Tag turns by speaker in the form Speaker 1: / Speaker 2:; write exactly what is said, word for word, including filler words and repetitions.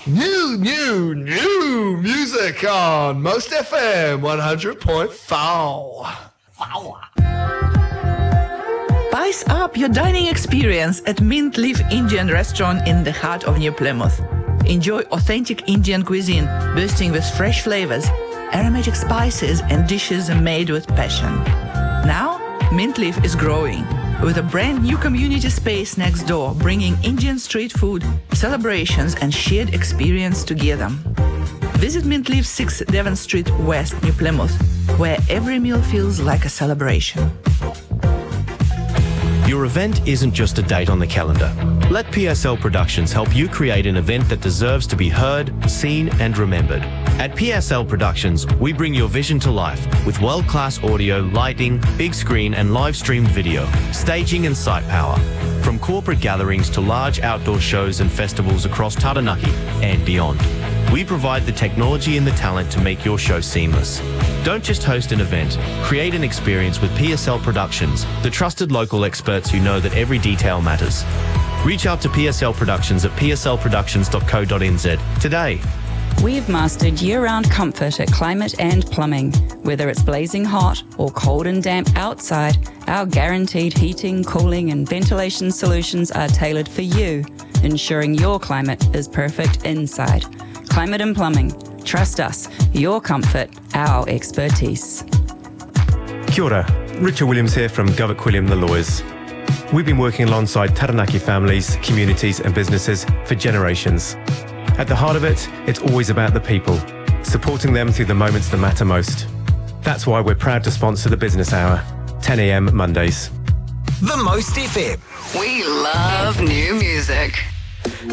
Speaker 1: New, new, new music on Most F M one hundred point four.
Speaker 2: Spice up your dining experience at Mint Leaf Indian Restaurant in the heart of New Plymouth. Enjoy authentic Indian cuisine bursting with fresh flavors, aromatic spices, and dishes made with passion. Now, Mint Leaf is growing with a brand new community space next door, bringing Indian street food, celebrations, and shared experience together. Visit Mint Leaf six Devon Street West, New Plymouth, where every meal feels like a celebration.
Speaker 3: Your event isn't just a date on the calendar. Let P S L Productions help you create an event that deserves to be heard, seen, and remembered. At P S L Productions, we bring your vision to life with world-class audio, lighting, big screen, and live-streamed video, staging and site power. From corporate gatherings to large outdoor shows and festivals across Taranaki and beyond. We provide the technology and the talent to make your show seamless. Don't just host an event, create an experience with P S L Productions, the trusted local experts who know that every detail matters. Reach out to P S L Productions at p s l productions dot co dot n z today.
Speaker 4: We've mastered year-round comfort at Climate and Plumbing. Whether it's blazing hot or cold and damp outside, our guaranteed heating, cooling and ventilation solutions are tailored for you, ensuring your climate is perfect inside. Climate and Plumbing. Trust us. Your comfort, our expertise.
Speaker 5: Kia ora. Richard Williams here from Govett Quilliam The Lawyers. We've been working alongside Taranaki families, communities and businesses for generations. At the heart of it, it's always about the people, supporting them through the moments that matter most. That's why we're proud to sponsor the Business Hour, ten a m Mondays.
Speaker 6: The Most F M.
Speaker 7: We love new music.